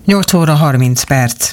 8 óra 30 perc.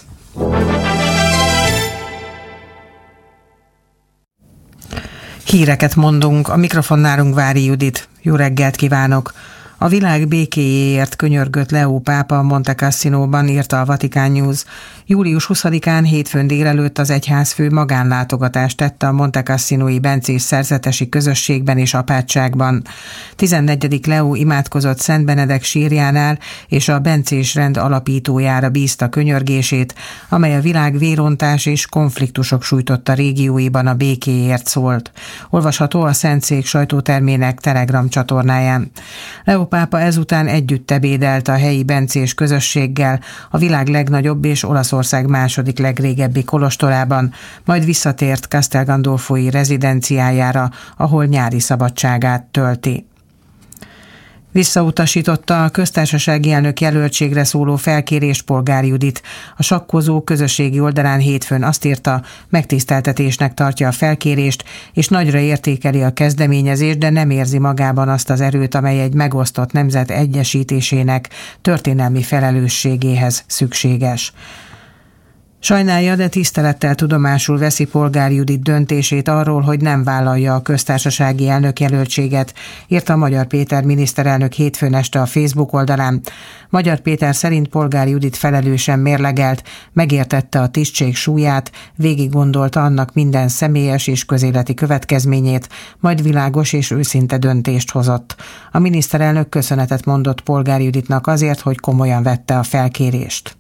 Híreket mondunk, a mikrofonnál Vári Judit. Jó reggelt kívánok! A világ békéjéért könyörgött Leó pápa Monte Cassinóban, írta a Vatican News. Július 20-án hétfőn délelőtt az egyházfő magánlátogatást tette a Monte Cassinói bencés szerzetesi közösségben és apátságban. 14. Leó imádkozott Szent Benedek sírjánál, és a bencés rend alapítójára bízta könyörgését, amely a világ vérontás és konfliktusok sújtotta régióiban a békéért szólt. Olvasható a Szentszék sajtótermének Telegram csatornáján. Leó pápa ezután együtt ebédelt a helyi bencés közösséggel a világ legnagyobb és Olaszország második legrégebbi kolostorában, majd visszatért Castel Gandolfoi rezidenciájára, ahol nyári szabadságát tölti. Visszautasította a köztársasági elnök jelöltségre szóló felkérést Polgár Judit. A sakkozó közösségi oldalán hétfőn azt írta, megtiszteltetésnek tartja a felkérést, és nagyra értékeli a kezdeményezést, de nem érzi magában azt az erőt, amely egy megosztott nemzet egyesítésének történelmi felelősségéhez szükséges. Sajnálja, de tisztelettel tudomásul veszi Polgár Judit döntését arról, hogy nem vállalja a köztársasági elnökjelöltséget, írta Magyar Péter miniszterelnök hétfőn este a Facebook oldalán. Magyar Péter szerint Polgár Judit felelősen mérlegelt, megértette a tisztség súlyát, végiggondolta annak minden személyes és közéleti következményét, majd világos és őszinte döntést hozott. A miniszterelnök köszönetet mondott Polgár Juditnak azért, hogy komolyan vette a felkérést.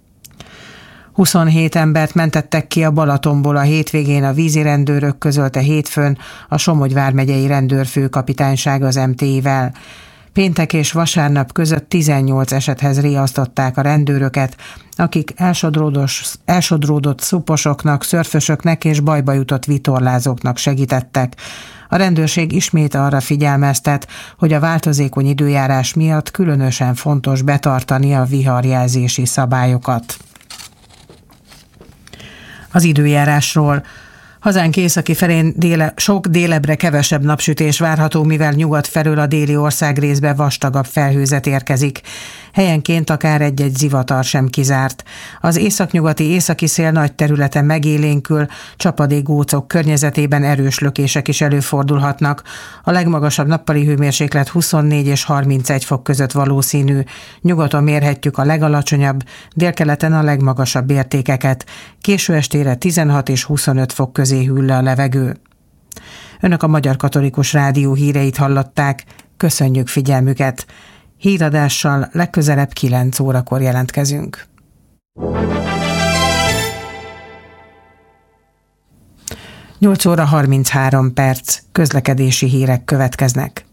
27 embert mentettek ki a Balatonból a hétvégén a vízirendőrök, közölte hétfőn a Somogy vármegyei rendőrfőkapitányság az MTI-vel. Péntek és vasárnap között 18 esethez riasztották a rendőröket, akik elsodródott szuposoknak, szörfösöknek és bajba jutott vitorlázóknak segítettek. A rendőrség ismét arra figyelmeztet, hogy a változékony időjárás miatt különösen fontos betartani a viharjelzési szabályokat. Az időjárásról. Hazánk északi felén sok délebbre kevesebb napsütés várható, mivel nyugat felől a déli országrészbe vastagabb felhőzet érkezik. Helyenként akár egy-egy zivatar sem kizárt. Az északnyugati északi szél nagy területen megélénkül, csapadékgócok környezetében erős lökések is előfordulhatnak. A legmagasabb nappali hőmérséklet 24 és 31 fok között valószínű. Nyugaton mérhetjük a legalacsonyabb, délkeleten a legmagasabb értékeket. Késő estére 16 és 25 fok közé hűl le a levegő. Önök a Magyar Katolikus Rádió híreit hallották. Köszönjük figyelmüket! Híradással legközelebb 9 órakor jelentkezünk. Nyolc óra 33 perc, közlekedési hírek következnek.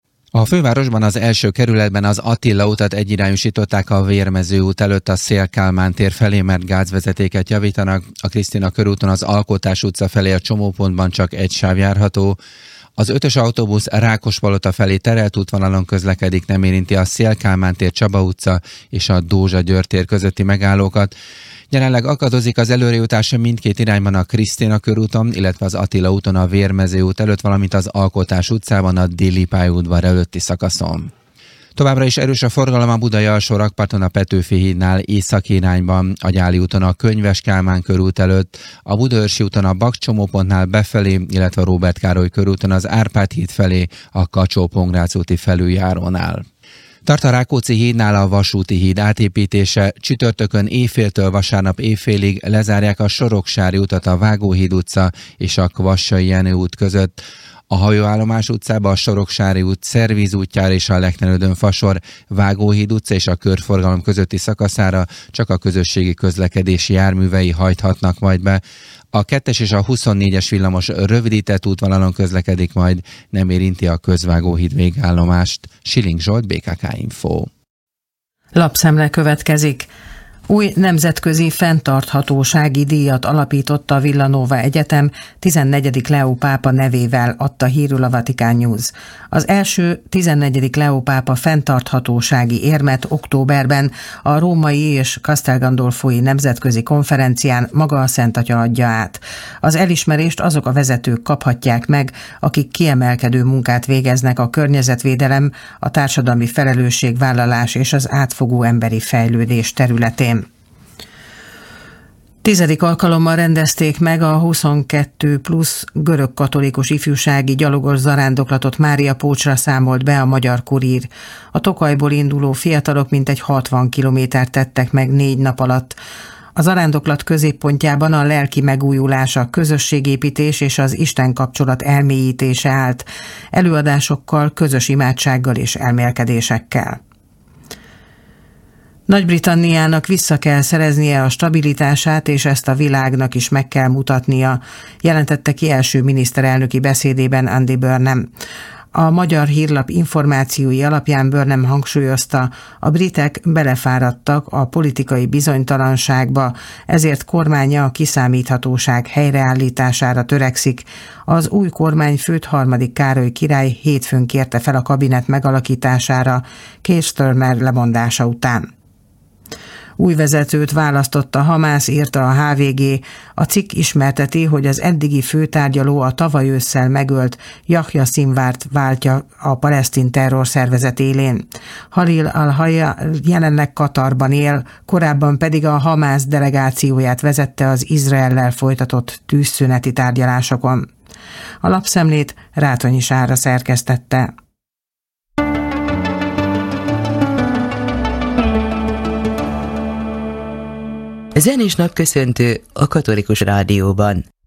A fővárosban az első kerületben az Attila utat egyirányosították a Vérmező út előtt a Széll-Kálmán tér felé, mert gázvezetéket javítanak. A Krisztina körúton az Alkotás utca felé a csomópontban csak egy sáv járható. Az 5-ös autóbusz Rákospalota felé terelt útvonalon közlekedik, nem érinti a Széll-Kálmán tér, Csaba utca és a Dózsa-Győr tér közötti megállókat. Jelenleg akadozik az előrejutás mindkét irányban a Krisztina körúton, illetve az Attila úton a Vérmező út előtt, valamint az Alkotás utcában a Déli pályaudvar előtti szakaszon. Továbbra is erős a forgalom a Budai alsó rakparton a Petőfi hídnál északi irányban, a Gyáli úton a Könyves Kálmán körút előtt, a Budaörsi úton a Baks csomópontnál befelé, illetve a Róbert Károly körúton az Árpád híd felé, a Kacsó-Pongrác úti felüljárónál. Tart a Rákóczi hídnál a vasúti híd átépítése, csütörtökön éjféltől vasárnap éjfélig lezárják a Soroksári utat a Vágóhíd utca és a Kvassai Jenő út között. A Hajóállomás utcába a Soroksári út Szervíz útjára és a Lechnerődön-Fasor, Vágóhíd utca és a körforgalom közötti szakaszára csak a közösségi közlekedési járművei hajthatnak majd be. A 2-es és a 24-es villamos rövidített útvonalon közlekedik majd, nem érinti a Közvágóhíd végállomást. Siling Zsolt, BKK Info. Lapszemle következik. Új nemzetközi fenntarthatósági díjat alapított a Villanova Egyetem, 14. Leó pápa nevével, adta hírül a Vatican News. Az első 14. Leó pápa fenntarthatósági érmet októberben a római és Castel Gandolfoi nemzetközi konferencián maga a Szent Atya adja át. Az elismerést azok a vezetők kaphatják meg, akik kiemelkedő munkát végeznek a környezetvédelem, a társadalmi felelősségvállalás és az átfogó emberi fejlődés területén. 10. alkalommal rendezték meg a 22 plusz görög-katolikus ifjúsági gyalogos zarándoklatot. Mária Pócsra számolt be a Magyar Kurír. A Tokajból induló fiatalok mintegy 60 kilométert tettek meg 4 nap alatt. A zarándoklat középpontjában a lelki megújulás, a közösségépítés és az Isten kapcsolat elmélyítése állt, előadásokkal, közös imádsággal és elmélkedésekkel. Nagy-Britanniának vissza kell szereznie a stabilitását, és ezt a világnak is meg kell mutatnia, jelentette ki első miniszterelnöki beszédében Andy Burnham. A Magyar Hírlap információi alapján Burnham hangsúlyozta, a britek belefáradtak a politikai bizonytalanságba, ezért kormánya a kiszámíthatóság helyreállítására törekszik. Az új kormányfőt Harmadik Károly király hétfőn kérte fel a kabinet megalakítására Keir Starmer lemondása után. Új vezetőt választott a Hamász, írta a HVG. A cikk ismerteti, hogy az eddigi főtárgyaló a tavaly ősszel megölt Yahya Sinwart váltja a palesztin terrorszervezet élén. Halil al-Hayya jelenleg Katarban él, korábban pedig a Hamász delegációját vezette az Izraellel folytatott tűzszüneti tárgyalásokon. A lapszemlét Rátonyi Sára szerkesztette. Zenés napköszöntő a Katolikus Rádióban.